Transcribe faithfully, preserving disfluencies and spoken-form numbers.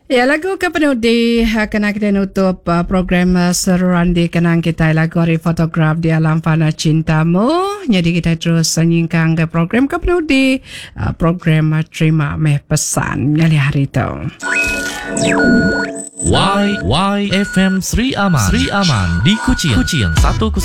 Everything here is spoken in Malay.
Ya, lagu kepenudi kena kita nutup uh, program uh, seruan di kenang kita lagu hari fotograf di alam fana cintamu. Jadi kita terus nyingkang ke program kepenudi uh, program uh, terima meh pesan nyali hari itu. Y Y F M Sri Aman Sri Aman di Kuching Kuching seratus